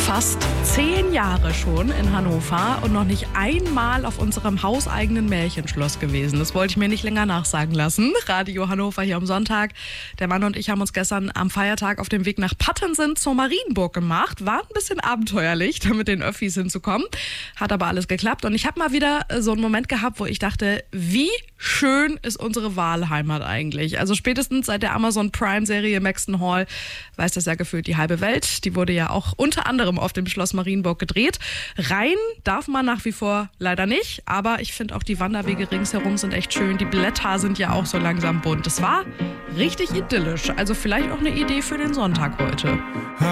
fast 10 Jahre schon in Hannover und noch nicht einmal auf unserem hauseigenen Märchenschloss gewesen. Das wollte ich mir nicht länger nachsagen lassen. Radio Hannover hier am Sonntag. Der Mann und ich haben uns gestern am Feiertag auf dem Weg nach Pattensen zur Marienburg gemacht. War ein bisschen abenteuerlich, da mit den Öffis hinzukommen. Hat aber alles geklappt. Und ich habe mal wieder so einen Moment gehabt, wo ich dachte, wie schön ist unsere Wahlheimat eigentlich? Also spätestens seit der Amazon Prime-Serie Maxton Hall weiß das ja gefühlt die halbe Welt. Die wurde ja auch unter anderem auf dem Schloss Marienburg gedreht. Rein darf man nach wie vor leider nicht, aber ich finde auch die Wanderwege ringsherum sind echt schön. Die Blätter sind ja auch so langsam bunt. Es war richtig idyllisch. Also vielleicht auch eine Idee für den Sonntag heute.